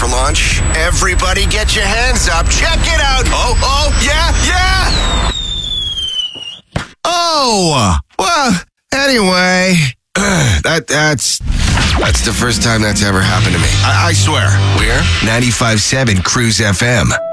for launch? Everybody get your hands up. Check it out. Oh, yeah. Oh, well, anyway, that's the first time that's ever happened to me. I swear. We're 95.7 Cruise FM.